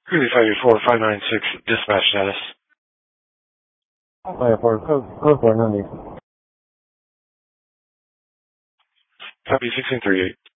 Greeley 584-596, dispatch status. 584, code 490. Copy 1638.